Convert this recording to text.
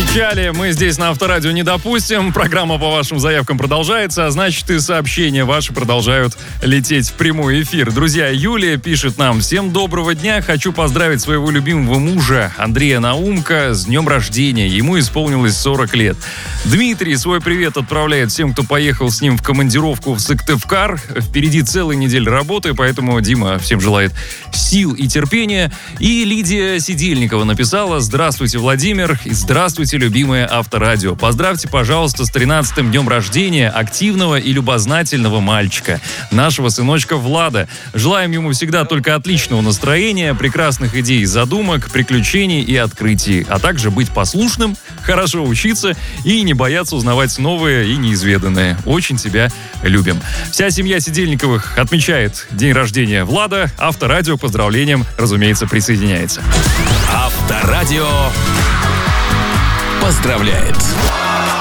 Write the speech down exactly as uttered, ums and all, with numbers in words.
Печали мы здесь на Авторадио не допустим. Программа по вашим заявкам продолжается, а значит и сообщения ваши продолжают лететь в прямой эфир. Друзья, Юлия пишет нам: всем доброго дня, хочу поздравить своего любимого мужа Андрея Наумка с днем рождения. Ему исполнилось сорок лет. Дмитрий свой привет отправляет всем, кто поехал с ним в командировку в Сыктывкар. Впереди целая неделя работы, поэтому Дима всем желает сил и терпения. И Лидия Сидельникова написала: здравствуйте, Владимир, и здравствуйте, любимое Авторадио. Поздравьте, пожалуйста, с тринадцатым днем рождения активного и любознательного мальчика, нашего сыночка Влада. Желаем ему всегда только отличного настроения, прекрасных идей и задумок, приключений и открытий, а также быть послушным, хорошо учиться и не бояться узнавать новое и неизведанное. Очень тебя любим. Вся семья Сидельниковых отмечает день рождения Влада. Авторадио к поздравлениям, разумеется, присоединяется. Авторадио поздравляет.